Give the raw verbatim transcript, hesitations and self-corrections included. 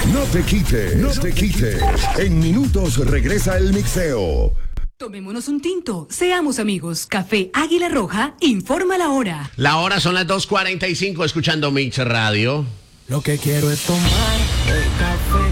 No te quites, no te quites. En minutos regresa el mixeo. Tomémonos un tinto, seamos amigos. Café Águila Roja informa la hora. La hora son las dos cuarenta y cinco, escuchando Mix Radio. Lo que quiero es tomar el café